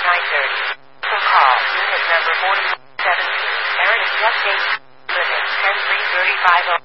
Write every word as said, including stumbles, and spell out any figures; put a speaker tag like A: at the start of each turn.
A: nine thirty. So call unit number forty-one seventeen. Aaron is just eight. Limit ten three thirty-five.